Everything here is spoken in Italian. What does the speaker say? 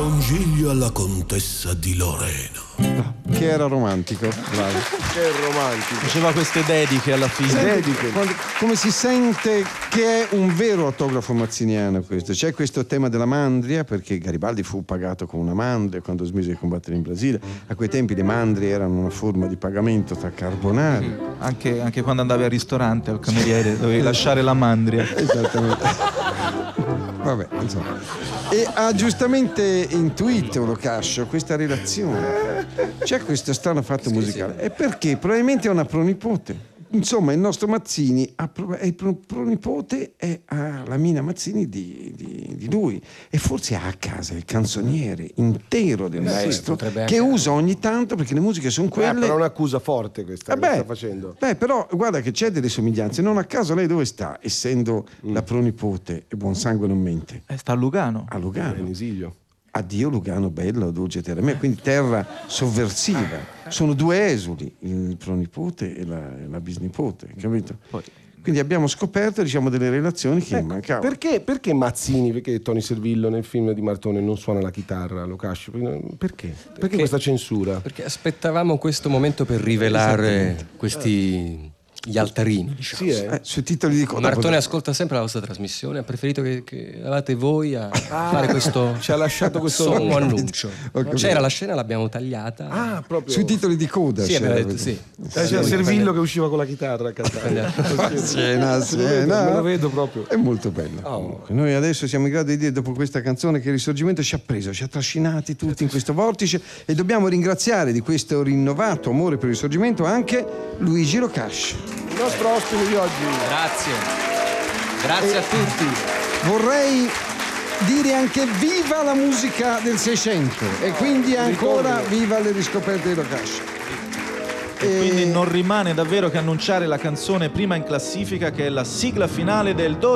un giglio alla contessa di Lorena. Che era romantico, bravo. Che romantico. Faceva queste dediche alla fine. Dediche. Come si sente che è un vero autografo mazziniano questo? C'è questo tema della mandria, perché Garibaldi fu pagato con una mandria quando smise di combattere in Brasile. A quei tempi le mandrie erano una forma di pagamento tra carbonari. Anche quando andavi al ristorante, al cameriere, dovevi lasciare la mandria. Esattamente. Vabbè, insomma. E ha giustamente intuito Locascio questa relazione. C'è questo strano fatto musicale. E perché? Probabilmente è una pronipote. Insomma, il nostro Mazzini è il pronipote, ha la Mina Mazzini di lui. E forse ha a casa il canzoniere intero del maestro, che usa ogni tanto, perché le musiche sono quelle. Però è un'accusa forte questa che sta facendo. Però guarda che c'è delle somiglianze. Non a caso lei dove sta, essendo la pronipote e buon sangue non mente? Sta a Lugano. A Lugano. In esilio. Addio Lugano bello, dolce terra mia, quindi terra sovversiva. Sono due esuli, il pronipote e la bisnipote, capito? Quindi abbiamo scoperto, diciamo, delle relazioni che mancavano. Perché Mazzini, perché Tony Servillo nel film di Martone non suona la chitarra, Locascio? Perché questa censura? Perché aspettavamo questo momento per rivelare gli altarini, diciamo. Sui titoli di coda. Martone ascolta sempre la vostra trasmissione, ha preferito che eravate voi a fare questo. Ci ha lasciato questo sommo annuncio. C'era la scena, l'abbiamo tagliata. Proprio sui titoli di coda. Sì, C'era Servillo che usciva con la chitarra a cantare. Me lo vedo proprio. È molto bello. Noi adesso siamo in grado di dire, dopo questa canzone, che il Risorgimento ci ha preso, ci ha trascinati tutti in questo vortice, e dobbiamo ringraziare di questo rinnovato amore per il Risorgimento anche Luigi Locascio, Il nostro ospite di oggi. Grazie a tutti. Vorrei dire anche viva la musica del Seicento e quindi ancora viva le riscoperte di Locascio. E quindi non rimane davvero che annunciare la canzone prima in classifica, che è la sigla finale del